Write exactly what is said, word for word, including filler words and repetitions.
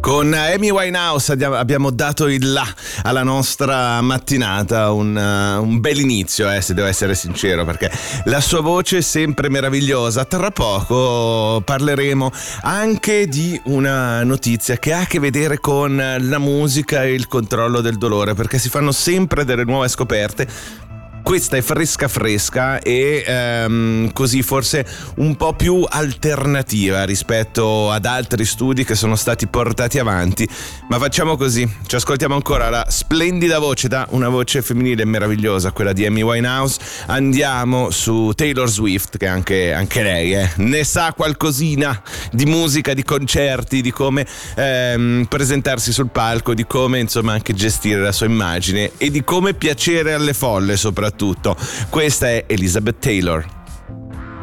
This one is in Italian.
Con Amy Winehouse abbiamo dato il là alla nostra mattinata, un, uh, un bel inizio, eh, se devo essere sincero, perché la sua voce è sempre meravigliosa. Tra poco parleremo anche di una notizia che ha a che vedere con la musica e il controllo del dolore, perché si fanno sempre delle nuove scoperte. Questa è fresca fresca e ehm, così forse un po' più alternativa rispetto ad altri studi che sono stati portati avanti, ma facciamo così, ci ascoltiamo ancora la splendida voce, da una voce femminile meravigliosa, quella di Amy Winehouse. Andiamo su Taylor Swift, che anche, anche lei eh, ne sa qualcosina di musica, di concerti, di come ehm, presentarsi sul palco, di come insomma anche gestire la sua immagine e di come piacere alle folle soprattutto. Questa è Elizabeth Taylor.